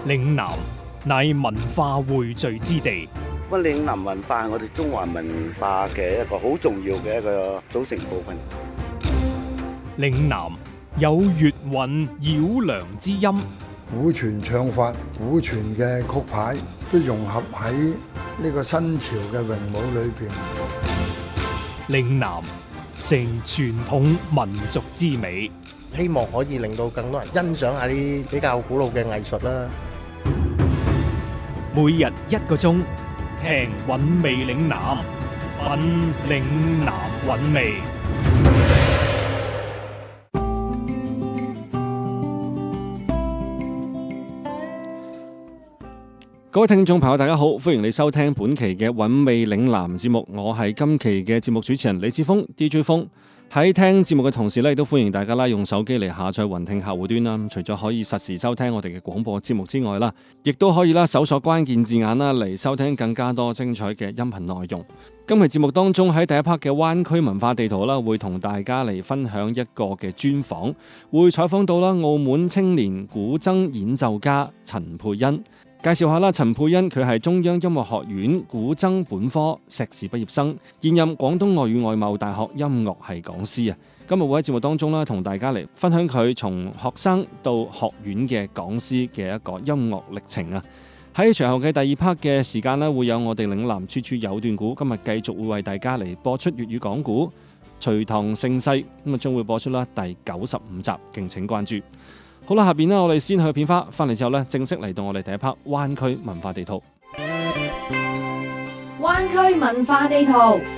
嶺南乃文化匯聚之地， 咁嶺南文化係我哋中華文化嘅一個好重要嘅一個組成部分。 嶺南有粵韻繞梁之音， 古傳唱法、古傳嘅曲牌都融合喺呢個新潮嘅詠舞裏邊。 嶺南成傳統民族之美， 希望可以令到更多人欣賞下啲比較古老嘅藝術啦。 每日1個鐘，聽韻味嶺南，品嶺南韻味。各位聽眾朋友大家好，歡迎你收聽本期嘅韻味嶺南節目，我係今期嘅節目主持人李志峰 DJ 峰。喺聽節目嘅同時咧，亦都歡迎大家啦，用手機嚟下載雲聽客戶端啦。除咗可以實時收聽我哋嘅廣播節目之外啦，亦都可以啦搜索關鍵字眼啦嚟收聽更加多精彩嘅音頻內容。今期節目當中喺第一 part 嘅灣區文化地圖啦，會同大家嚟分享一個嘅專訪，會採訪到啦澳門青年古箏演奏家陳沛恩。介紹下啦，陳沛恩佢係中央音樂學院古箏本科碩士畢業生，現任廣東外語外貿大學音樂系講師啊。今日會喺節目當中啦，同大家嚟分享佢從學生到學院嘅講師嘅一個音樂歷程啊。喺隨後嘅第二 part 嘅時間呢，會有我哋嶺南處處有段古，今日繼續會為大家嚟播出粵語講古《隋唐盛世》，咁啊將會播出啦第95集，敬請關注。好啦，下邊呢，我哋先去片花，翻嚟之後呢，正式嚟到我哋第一 part 灣區文化地圖。 灣區文化地圖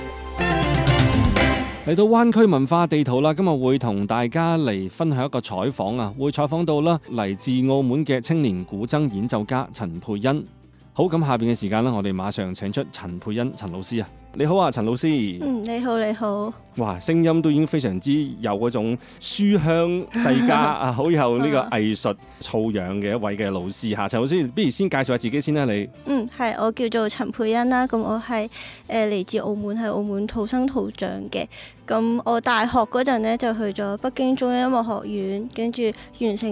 嚟到灣區文化地圖啦，今日會同大家嚟分享一個採訪啊，會採訪到啦嚟自澳門嘅青年古箏演奏家陳沛恩。好，咁下邊嘅時間呢，我哋馬上請出陳沛恩陳老師啊。你好啊，陳老師。 你好，你好。 哇，聲音都已經非常之有嗰種書香世家啊，好有呢個藝術素養嘅一位嘅老師嚇。陳老師，不如先介紹下自己先啦，你。 係，我叫做陳沛恩啦。咁我係嚟自澳門，係澳門土生土長嘅。咁我大學嗰陣呢，就去咗北京中央音樂學院，跟住完成